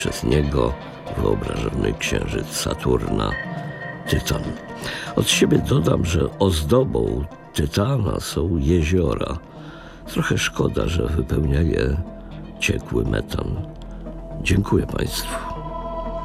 przez niego wyobrażony księżyc Saturna, Tytan. Od siebie dodam, że ozdobą Tytana są jeziora. Trochę szkoda, że wypełnia je ciekły metan. Dziękuję Państwu.